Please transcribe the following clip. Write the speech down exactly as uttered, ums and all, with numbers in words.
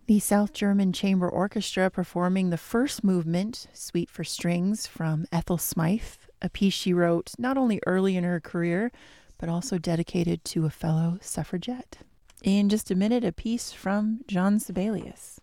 The South German Chamber Orchestra performing the first movement, Suite for Strings, from Ethel Smythe, a piece she wrote not only early in her career, but also dedicated to a fellow suffragette. In just a minute, a piece from John Sibelius.